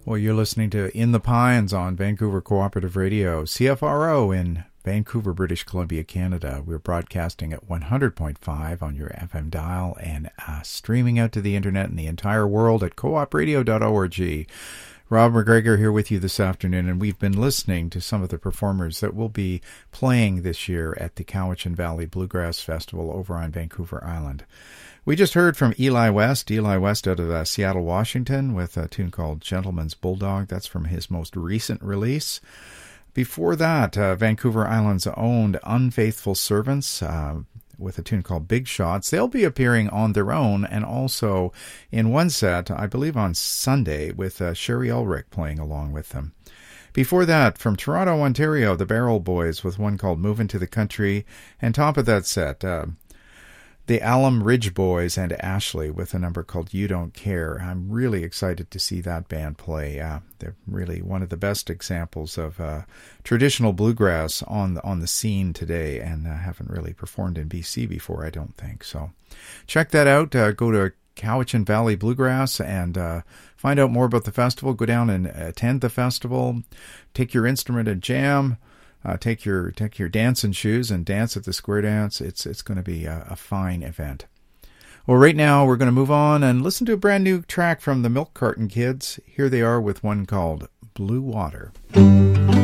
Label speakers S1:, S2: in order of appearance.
S1: Well, you're listening to In the Pines on Vancouver Cooperative Radio, CFRO in Vancouver, British Columbia, Canada. We're broadcasting at 100.5 on your FM dial and streaming out to the internet and the entire world at coopradio.org. Rob McGregor here with you this afternoon, and we've been listening to some of the performers that will be playing this year at the Cowichan Valley Bluegrass Festival over on Vancouver Island. We just heard from Eli West out of Seattle, Washington, with a tune called Gentleman's Bulldog. That's from his most recent release. Before that, Vancouver Island's owned Unfaithful Servants with a tune called Big Shots. They'll be appearing on their own and also in one set, I believe on Sunday, with Sherry Ulrich playing along with them. Before that, from Toronto, Ontario, the Barrel Boys with one called Movin' to the Country. And top of that set, the Alum Ridge Boys and Ashley with a number called You Don't Care. I'm really excited to see that band play. They're really one of the best examples of traditional bluegrass on the scene today, and haven't really performed in BC before, I don't think. So check that out. Go to Cowichan Valley Bluegrass and find out more about the festival. Go down and attend the festival. Take your instrument and jam. Take your dancing shoes and dance at the square dance. It's going to be a fine event. Well, right now we're going to move on and listen to a brand new track from the Milk Carton Kids. Here they are with one called Blue Water.